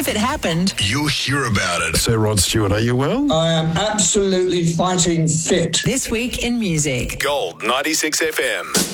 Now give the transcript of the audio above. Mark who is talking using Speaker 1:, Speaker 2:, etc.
Speaker 1: If it happened,
Speaker 2: you'll hear about it.
Speaker 3: Sir Rod Stewart, are you well?
Speaker 4: I am absolutely fighting fit.
Speaker 1: This Week in Music.
Speaker 2: Gold 96 FM.